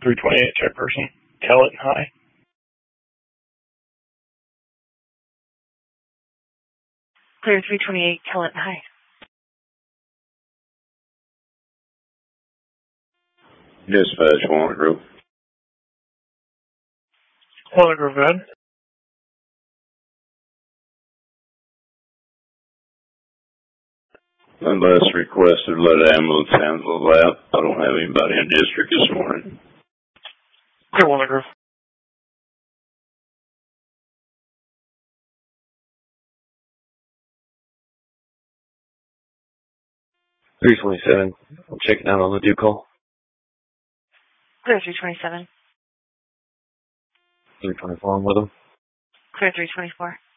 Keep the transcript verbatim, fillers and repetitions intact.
three twenty-eight chairperson. Kellett, hi. Clear three twenty-eight, Kellett, hi. Dispatch, Walnut Grove. Walnut Grove, go ahead. Unless requested, let ambulance handle that. I don't have anybody in district this morning. Okay, Walnut Grove. three twenty-seven. I'm checking out on the due call. Clear three twenty-seven. three twenty-four, I'm with them. Clear three twenty-four.